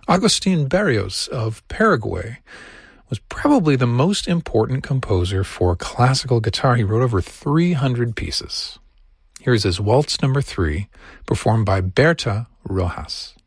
Agustin Barrios of Paraguay was probably the most important composer for classical guitar. He wrote over 300 pieces. Here's his Waltz number 3, performed by Berta Rojas.